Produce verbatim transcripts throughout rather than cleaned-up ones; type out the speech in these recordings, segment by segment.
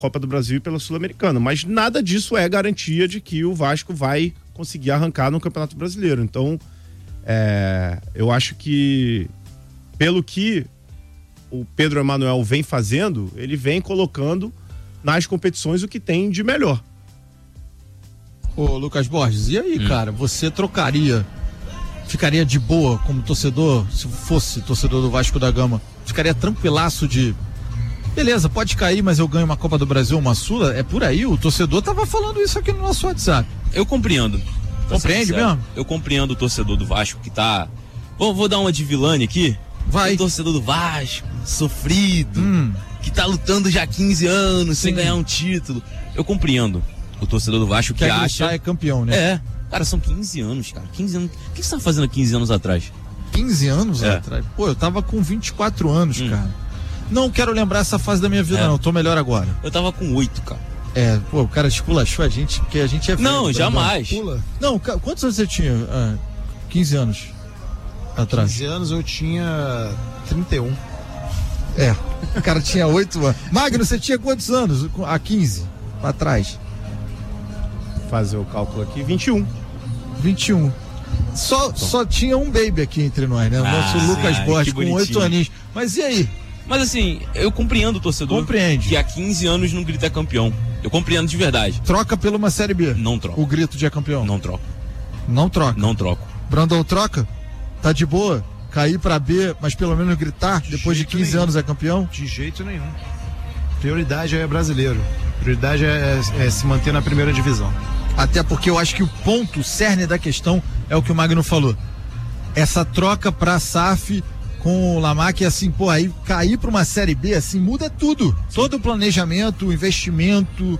Copa do Brasil e pela Sul-Americana, mas nada disso é garantia de que o Vasco vai conseguir arrancar no Campeonato Brasileiro. Então, é, eu acho que pelo que o Pedro Emanuel vem fazendo, ele vem colocando nas competições o que tem de melhor. Ô Lucas Borges, e aí, hum. cara, você trocaria, ficaria de boa como torcedor, se fosse torcedor do Vasco da Gama, ficaria tranquilaço de beleza, pode cair, mas eu ganho uma Copa do Brasil, uma Sula? É por aí, o torcedor tava falando isso aqui no nosso WhatsApp. Eu compreendo. Compreende mesmo? Eu compreendo o torcedor do Vasco que tá... Vou, vou dar uma de Vilani aqui. Vai. O torcedor do Vasco, sofrido, hum. que tá lutando já há quinze anos Sim. sem ganhar um título. Eu compreendo o torcedor do Vasco que, que acha... é campeão, né? É. Cara, são quinze anos, cara. quinze anos. O que você tava fazendo há quinze anos atrás? quinze anos é. atrás? Pô, eu tava com vinte e quatro anos, hum. cara. Não quero lembrar essa fase da minha vida, é. não. Tô melhor agora. Eu tava com oito, cara. É, pô, o cara esculachou a gente, porque a gente é... Não, velho, jamais. Pula. Não, quantos anos você tinha? Ah, quinze anos atrás. quinze anos eu tinha trinta e um. É, o cara tinha oito anos. Magno, você tinha quantos anos? Há quinze, pra trás. Fazer o cálculo aqui, vinte e um. vinte e um. Só, só tinha um baby aqui entre nós, né? O nosso ah, Lucas ai, Borges, com oito aninhos. Mas e aí? Mas assim, eu compreendo o torcedor Compreende. que há quinze anos não grita campeão. Eu compreendo de verdade. Troca pela uma Série B? Não troca. O grito de é campeão? Não troca. Não troca? Não troco. Brandão, troca? Tá de boa? Cair pra B, mas pelo menos gritar de depois de quinze nenhum. anos é campeão? De jeito nenhum. Prioridade é brasileiro. Prioridade é, é, é se manter na primeira divisão. Até porque eu acho que o ponto, o cerne da questão é o que o Magno falou. Essa troca pra S A F com o Lamac, assim, pô, aí cair pra uma Série B, assim, muda tudo. Todo o planejamento, o investimento,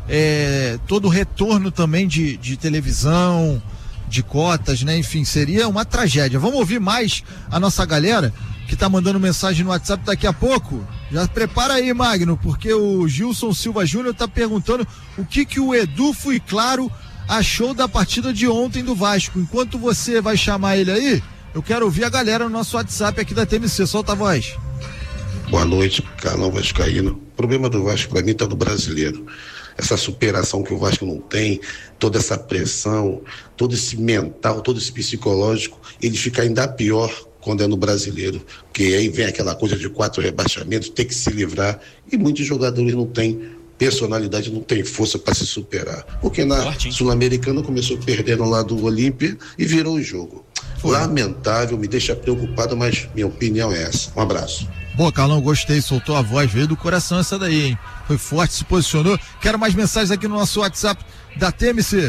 é, todo o retorno também de, de televisão, de cotas, né? Enfim, seria uma tragédia. Vamos ouvir mais a nossa galera que tá mandando mensagem no WhatsApp daqui a pouco. Já prepara aí, Magno, porque o Gilson Silva Júnior tá perguntando o que que o Edu Fui Claro achou da partida de ontem do Vasco. Enquanto você vai chamar ele aí, eu quero ouvir a galera no nosso WhatsApp aqui da T M C. Solta a voz. Boa noite, Carlão Vascaíno. O problema do Vasco pra mim tá no brasileiro. Essa superação que o Vasco não tem, toda essa pressão, todo esse mental, todo esse psicológico, ele fica ainda pior quando é no brasileiro, porque aí vem aquela coisa de quatro rebaixamentos, tem que se livrar, e muitos jogadores não têm personalidade, não tem força para se superar, porque na Sul-Americana começou perdendo lá do Olímpia e virou o jogo. Foi. Lamentável, me deixa preocupado, mas minha opinião é essa. Um abraço. Boa, Carlão, gostei, soltou a voz, veio do coração essa daí, hein? Foi forte, se posicionou. Quero mais mensagens aqui no nosso WhatsApp da T M C.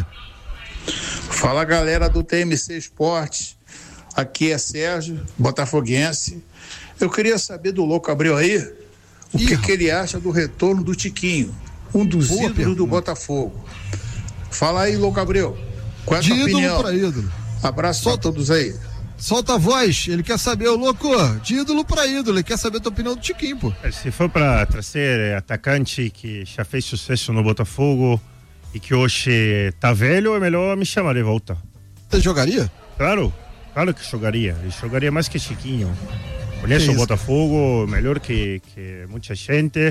Fala, galera do T M C Esportes. Aqui é Sérgio, botafoguense. Eu queria saber do Louco Abreu aí, o que, que ele acha do retorno do Tiquinho, um dos Boa ídolos pergunta. do Botafogo. Fala aí, Louco Abreu. Qual é a de tua ídolo opinião? Pra ídolo. Abraço Solta, pra todos aí. Solta a voz, ele quer saber, ô louco, de ídolo pra ídolo, ele quer saber a tua opinião do Tiquinho, pô. Se for pra trazer atacante que já fez sucesso no Botafogo e que hoje tá velho, é melhor me chamar de volta. Você jogaria? Claro, claro que jogaria. Eu jogaria mais que Chiquinho. Conheço o Botafogo melhor que, que muita gente.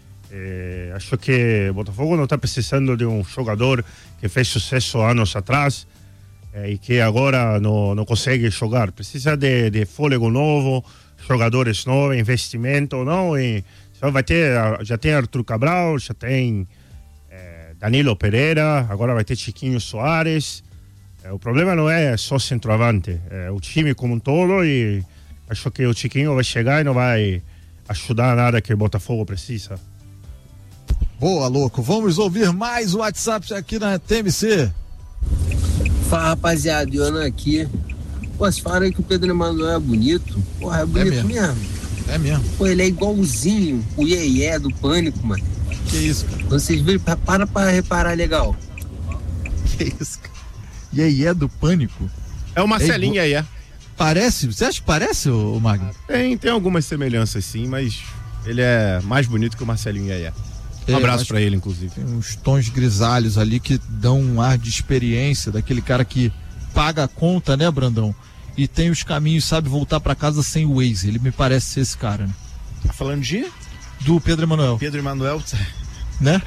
É, acho que o Botafogo não está precisando de um jogador que fez sucesso anos atrás é, e que agora não, não consegue jogar. Precisa de, de fôlego novo, jogadores novos, investimento, não? E vai ter, já tem Arthur Cabral, já tem é, Danilo Pereira, agora vai ter Chiquinho Soares. É, o problema não é só centroavante, é o time como um todo, e acho que o Chiquinho vai chegar e não vai ajudar nada que o Botafogo precisa. Boa, louco. Vamos ouvir mais o WhatsApp aqui na T M C. Fala, rapaziada, Iona aqui. Pô, vocês falaram aí que o Pedro Emanuel é bonito. Porra, é bonito é mesmo. mesmo. É mesmo. Pô, ele é igualzinho o Iê do Pânico, mano. Que isso, cara? Quando vocês viram, para pra reparar legal. Que isso, cara? Iê do Pânico? É o Marcelinho Iê. Parece? Você acha que parece, o Magno? Tem, tem algumas semelhanças, sim, mas ele é mais bonito que o Marcelinho Iê. Um é, abraço pra ele, inclusive. Tem uns tons grisalhos ali que dão um ar de experiência daquele cara que paga a conta, né, Brandão? E tem os caminhos, sabe voltar pra casa sem o Waze. Ele me parece ser esse cara, né? Tá falando de? Do Pedro Emanuel. Pedro Emanuel né?